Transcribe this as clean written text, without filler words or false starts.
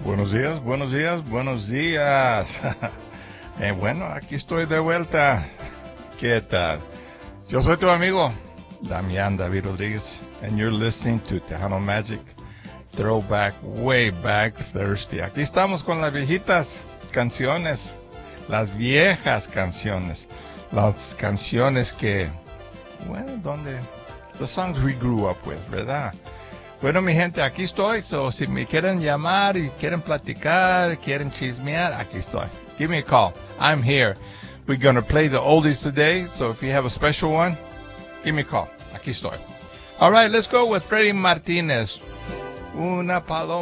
Buenos días, buenos días, buenos días. Bueno, aquí estoy de vuelta. ¿Qué tal? Yo soy tu amigo, Damián David Rodríguez, and you're listening to Tejano Magic Throwback Way Back Thursday. Aquí estamos con las viejitas canciones, las viejas canciones, las canciones que, bueno, donde, the songs we grew up with, ¿verdad? Bueno, mi gente, aquí estoy. So, si me quieren llamar y quieren platicar, quieren chismear, aquí estoy. Give me a call. I'm here. We're going to play the oldies today. So, if you have a special one, give me a call. Aquí estoy. All right, let's go with Freddie Martinez. Una paloma.